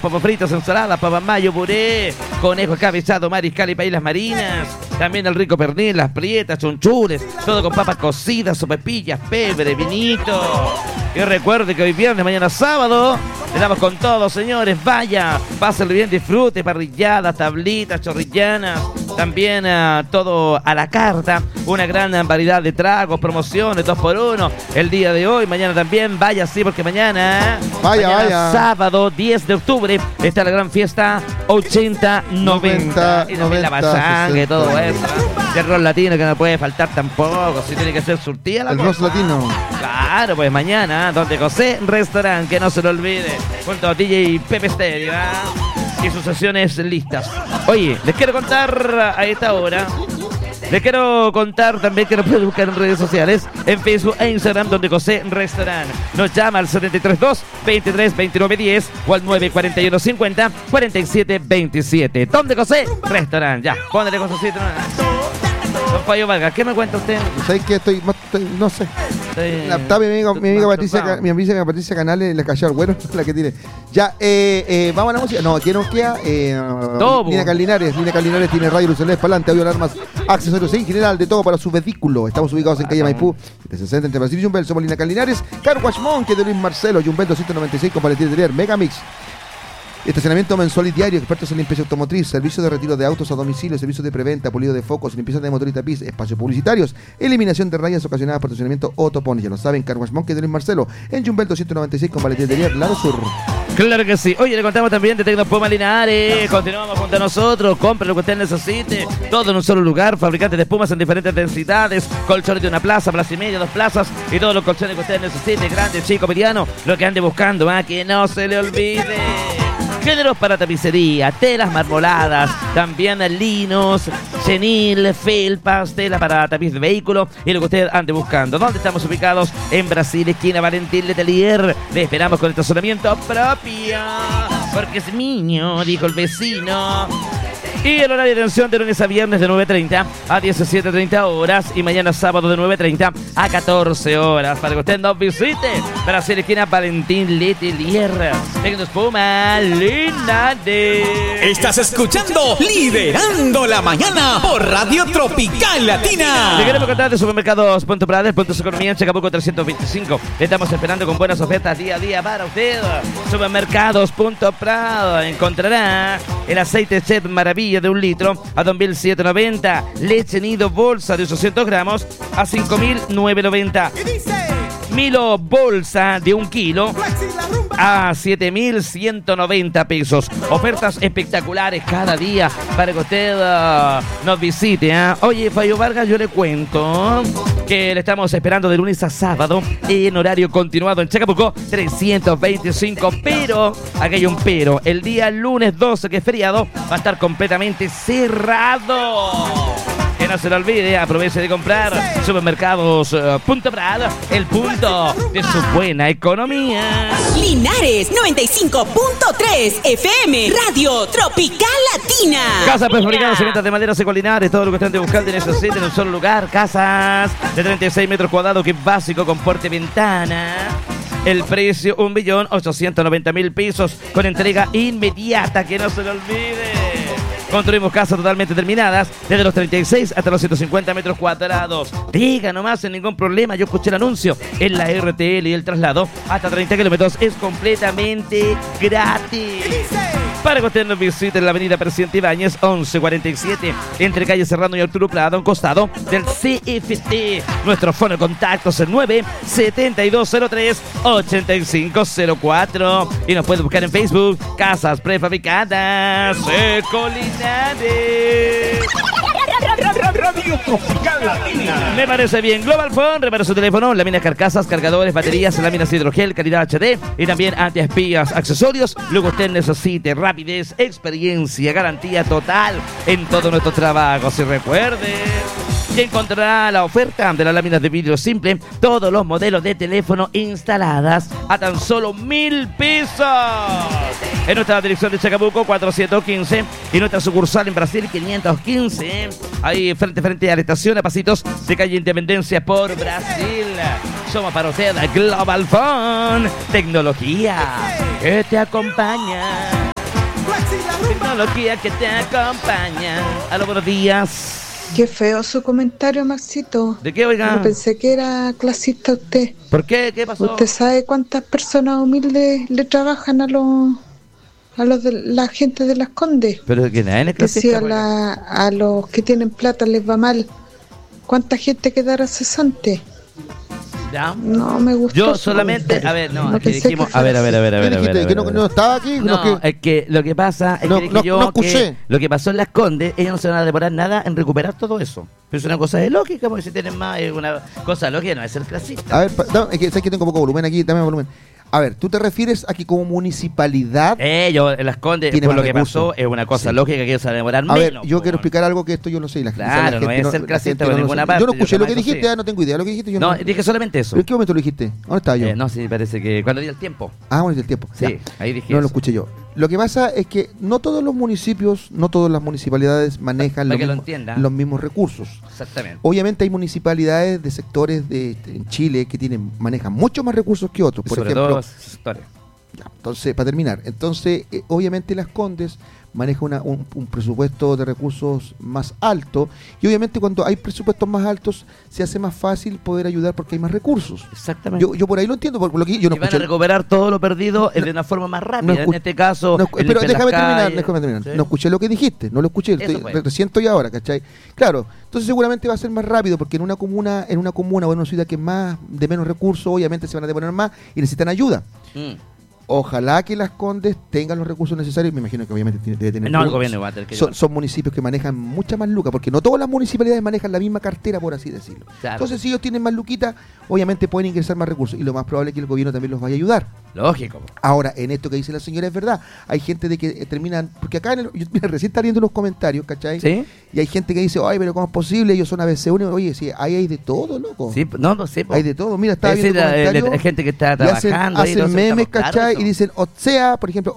papas fritas, ensalada, papas mayo, puré, conejo escabezado, mariscal y paellas marinas. También el rico pernil, las prietas, chunchules, todo con papas cocidas, sopepillas, pebre, vinito. Y recuerde que hoy viernes, mañana sábado, le damos con todo, señores. Vaya, pásenle bien, disfrute, parrilladas, tablitas, chorrillanas. También todo a la carta. Una gran variedad de tragos, promociones, 2x1. El día de hoy, mañana también. Vaya, sí, porque mañana, vaya. Sábado 10 de octubre, está la gran fiesta 80-90. Y también la pachanga y todo eso. El rol latino que no puede faltar tampoco. Si tiene que ser surtida la El cosa. rol latino. Claro, pues mañana, Donde José Restaurant, que no se lo olvide. Junto a DJ Pepe Stereo, y sus sesiones listas. Oye, les quiero contar a esta hora. Les quiero contar también que nos pueden buscar en redes sociales, en Facebook e Instagram, Donde José Restaurant. Nos llama al 732-23-29-10 o al 941-50-47-27. Donde José Restaurant. Ya, póngale con su sitio. Don Fabio Vargas, ¿qué me cuenta usted? ¿Sabes qué? No sé. Está mi amiga Patricia Canales, la cayó al güero, la que tiene. Ya, vamos a la música. No, ¿quién nos queda? Lina Calinares tiene radio luceles, parlante, audio, alarmas, accesorios en general, de todo para su vehículo. Estamos ubicados en calle Maipú, de 60 entre Brasil y Jumbel. Somos Lina Calinares, Car Wash Monkey de Luis Marcelo, Jumbel 296 con paletín de Megamix. Estacionamiento mensual y diario, expertos en limpieza automotriz, servicio de retiro de autos a domicilio, servicio de preventa, pulido de focos, limpieza de motor y tapiz, espacios publicitarios, eliminación de rayas ocasionadas por estacionamiento o topones. Ya lo saben, Car Wash Monkey de Luis Marcelo, en Jumbel 296 con paletín de lado sur. Claro que sí. Oye, le contamos también de Tecnopuma Linares. Continuamos junto a nosotros. Compre lo que usted necesite. Todo en un solo lugar. Fabricantes de espumas en diferentes densidades. Colchones de una plaza, plaza y media, 2 plazas. Y todos los colchones que usted necesite. Grande, chico, mediano. Lo que ande buscando, que no se le olvide. Géneros para tapicería, telas marmoladas, también linos, chenil, felpas, tela para tapiz de vehículo y lo que usted ande buscando. ¿Dónde estamos ubicados? En Brasil, esquina Valentín Letelier. Le esperamos con estacionamiento propio, porque es niño, dijo el vecino. Y el horario de atención de lunes a viernes de 9:30 a 17:30 horas y mañana sábado de 9:30 a 14 horas para que usted nos visite. Brasil, esquina Valentín Letelier. Tecnospuma Linares. Estás escuchando Liderando la Mañana por Radio Tropical Latina. Le queremos contar de Supermercados Punto Prada, el punto de economía en Chacabuco 325. Estamos esperando con buenas ofertas día a día para usted. Supermercados Punto Prada. Encontrará el aceite Chef Maravilla de 1 litro a 2.790. Leche Nido bolsa de 800 gramos a 5.990. Milo bolsa de 1 kilo a 7.190 pesos. Ofertas espectaculares cada día para que usted nos visite. Oye, Fabio Vargas, yo le cuento que le estamos esperando de lunes a sábado en horario continuado en Chacabuco 325. Pero, aquí hay un pero. El día lunes 12, que es feriado, va a estar completamente cerrado. Que no se lo olvide, aproveche de comprar. Supermercados Punto Prada, el punto de su buena economía. Linares 95.3 FM, Radio Tropical Latina. Casas prefabricadas y ventas de madera Seco Linares. Todo lo que estén buscando y necesiten en un solo lugar. Casas de 36 metros cuadrados, que es básico, con puerta y ventana. El precio, 1.890.000 pesos, con entrega inmediata, que no se lo olvide. Construimos casas totalmente terminadas, desde los 36 hasta los 150 metros cuadrados. Diga nomás, sin ningún problema. Yo escuché el anuncio en la RTL y el traslado hasta 30 kilómetros es completamente gratis. Para que usted nos visite en la avenida Presidente Ibáñez 1147, entre calle Serrano y Arturo Prado, a un costado del CFT. Nuestro fono de contactos es 9-7203-8504. Y nos puede buscar en Facebook, Casas Prefabricadas Seco Linares. Radio Tropical Latina. Me parece bien. Global Phone, repara su teléfono, láminas, carcasas, cargadores, baterías, láminas hidrogel, calidad HD y también antiespías, accesorios. Lo que usted necesite, rapidez, experiencia, garantía total en todos nuestros trabajos. Y recuerde que encontrará la oferta de las láminas de vidrio simple, todos los modelos de teléfono instaladas a tan solo 1.000 pesos. En nuestra dirección de Chacabuco 415 y nuestra sucursal en Brasil 515. Ahí frente a la estación, a pasitos de calle Independencia por Brasil. Somos para usted Global Phone, tecnología que te acompaña. Tecnología que te acompaña. Aló, buenos días. Qué feo su comentario, Maxito. ¿De qué, oiga? Yo pensé que era clasista usted. ¿Por qué? ¿Qué pasó? ¿Usted sabe cuántas personas humildes le trabajan a los de la gente de Las Condes? Pero que nadie es clasista. Que si a los que tienen plata les va mal, ¿cuánta gente quedará cesante? ¿Ya? No me gustó. Yo solamente, a ver, no, no es que dijimos, que a ver. ¿Que no estaba aquí? No, es que lo que pasa es que yo escuché. Que lo que pasó en Las Condes, ellos no se van a demorar nada en recuperar todo eso. Pero es una cosa de lógica, porque si tienen más, es una cosa lógica, no es ser clasista. A ver, es que sabes que tengo poco volumen aquí, dame volumen. A ver, ¿tú te refieres a que como municipalidad... Yo en Las Condes, por lo que pasó, es una cosa lógica que ellos se van a demorar menos. A ver, yo quiero explicar algo que esto yo no sé. Claro, no es ser clasista por ninguna parte. Yo no escuché lo que dijiste, no tengo idea de lo que dijiste. No, dije solamente eso. ¿Pero en qué momento lo dijiste? ¿Dónde estaba yo? No, sí, parece que cuando di el tiempo. Cuando di el tiempo. Sí, ahí dije no eso. Lo escuché yo. Lo que pasa es que no todos los municipios, no todas las municipalidades manejan los mismos recursos. Exactamente. Obviamente hay municipalidades de sectores en Chile que manejan mucho más recursos que otros. Por ejemplo, sectores. Entonces, para terminar, obviamente Las Condes maneja un presupuesto de recursos más alto y obviamente cuando hay presupuestos más altos se hace más fácil poder ayudar porque hay más recursos. Exactamente. Yo por ahí lo entiendo, porque yo no van a recuperar todo lo perdido de una forma más rápida. En este caso, pero déjame terminar. ¿Sí? No escuché lo que dijiste, no lo escuché, recién estoy ahora, ¿cachai? Claro, entonces seguramente va a ser más rápido porque en una comuna o en una ciudad que es más de menos recursos, obviamente se van a deponer más y necesitan ayuda. Ojalá que Las Condes tengan los recursos necesarios. Me imagino que obviamente debe tener. No, el gobierno va a tener que son municipios que manejan mucha más lucas, porque no todas las municipalidades manejan la misma cartera, por así decirlo. Claro. Entonces, si ellos tienen más luquitas, obviamente pueden ingresar más recursos. Y lo más probable es que el gobierno también los vaya a ayudar. Lógico. Ahora, en esto que dice la señora es verdad. Hay gente de que terminan. Porque acá, recién está viendo unos comentarios, ¿cachai? ¿Sí? Y hay gente que dice, ay, pero ¿cómo es posible? Ellos son ABC1. Oye, sí, ahí hay de todo, loco. Sí, no sé. Hay de todo. Mira, estaba viendo comentarios. Hay gente que está trabajando. Hacen memes, ¿cachai? Y dicen, por ejemplo,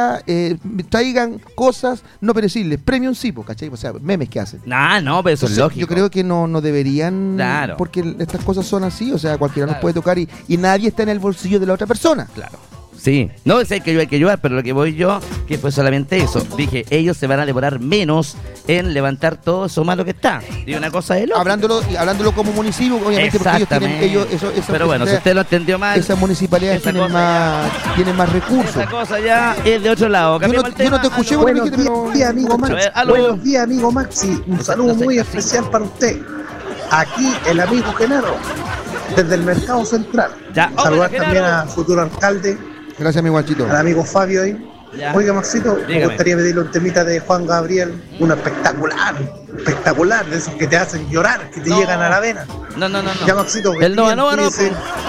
traigan cosas no perecibles, premium sí, ¿cachai? O sea, memes que hacen. No, pero eso es lógico. Yo creo que no deberían, porque estas cosas son así, o sea, cualquiera nos puede tocar y nadie está en el bolsillo de la otra persona. Claro. Sí, no sé que hay que ayudar, pero lo que voy yo, que fue solamente eso. Dije, ellos se van a demorar menos en levantar todo eso malo que está. Y una cosa de loco. Hablándolo como municipio, obviamente, porque ellos tienen pero bueno, si usted lo entendió mal. Esas municipalidades tienen más recursos. Esa cosa ya es de otro lado. Yo no te escuché. Buenos días, amigo Maxi. Buenos días, amigo Maxi. Un saludo muy especial para usted. Aquí el amigo Genaro, desde el Mercado Central. Saludar también al futuro alcalde. Gracias, mi guachito. Al amigo Fabio ahí. Oiga, Maxito, me gustaría pedirle un temita de Juan Gabriel, uno espectacular, de esos que te hacen llorar, que te llegan a la vena. No. Ya, Maxito, el Nova no. Es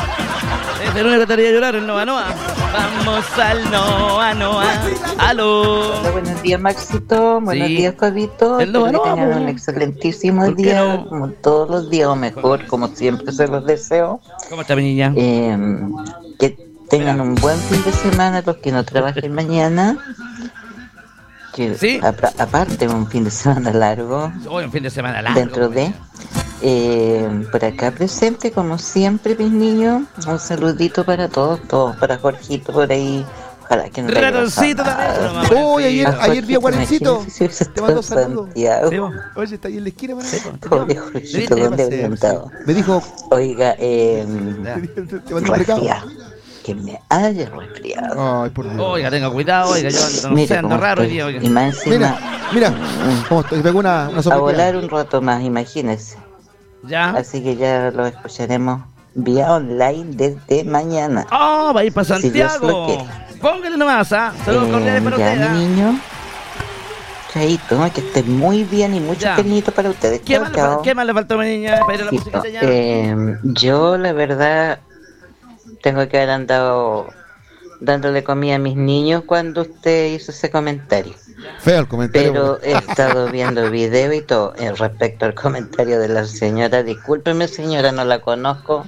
el único que te haría llorar, el Nova. Vamos al Nova. Aló. Hola, buenos días, Maxito. Buenos días, Fabito. Espero que tengan un excelentísimo día, como todos los días, o mejor, como siempre se los deseo. ¿Cómo está mi niña? Que tengan un buen fin de semana los que no trabajen mañana. Que ¿sí? Aparte, un fin de semana largo. Hoy un fin de semana largo. Dentro de. Por acá presente, como siempre, mis niños. Un saludito para todos, para Jorgito por ahí. Ojalá que no te Ratoncito también. Ayer vi a Guarencito. Te mando saludos. Oye, está ahí en la esquina. Pobre Jorgito, ¿dónde habría andado? Me dijo. Oiga, te mando un recado. Que me haya resfriado. Ay, por Dios. Oiga, tenga cuidado, oiga, yo no sé, ando raro hoy día, oiga. Y más encima, mira, ¿cómo estoy? Pegó una a volar un rato más, imagínese. Ya. Así que ya lo escucharemos vía online desde mañana. Va a ir para Santiago. Si póngale nomás, saludos cordiales para usted. Ya, mi niño. Chaito, que esté muy bien y mucho cariñito para ustedes. ¿Qué más le faltó a mi niña para ir a la música ya? Yo, la verdad, tengo que haber andado dándole comida a mis niños cuando usted hizo ese comentario. Feo el comentario. Pero he estado viendo video y todo respecto al comentario de la señora. Discúlpeme, señora, no la conozco,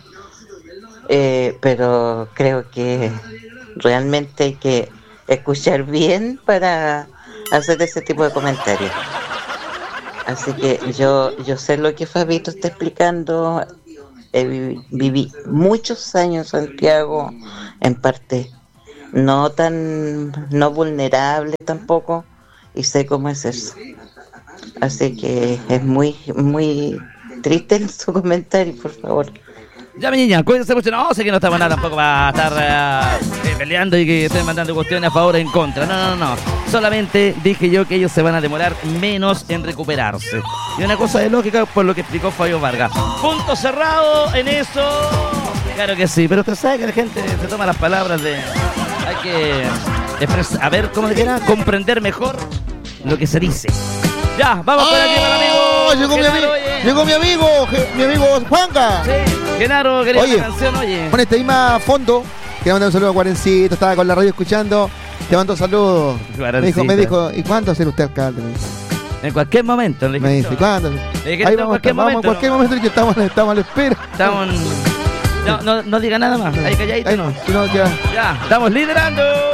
pero creo que realmente hay que escuchar bien para hacer ese tipo de comentarios. Así que yo sé lo que Fabito está explicando. Viví muchos años en Santiago, en parte no vulnerable tampoco, y sé cómo es eso. Así que es muy, muy triste su comentario, por favor. Ya, mi niña, cuídense mucho. No, sé que no estamos nada tampoco para estar peleando y que estén mandando cuestiones a favor o en contra. No. Solamente dije yo que ellos se van a demorar menos en recuperarse. Y una cosa de lógica por lo que explicó Fabio Vargas. Punto cerrado en eso. Claro que sí, pero usted sabe que la gente se toma las palabras de... Hay que a ver, ¿cómo se quiera? Comprender mejor lo que se dice. Ya, vamos con el amigo. Llegó mi amigo Juanca. Sí, Genaro, quería una canción, oye. Con este mismo fondo, te mando un saludo a Guarencito, estaba con la radio escuchando, te mando saludos. Me dijo, ¿y cuándo hacer usted alcalde? En cualquier momento. Me dice, ¿cuándo? Ahí vamos, en cualquier momento que estamos a la espera. No diga nada más, ahí calladito. Ya, estamos liderando.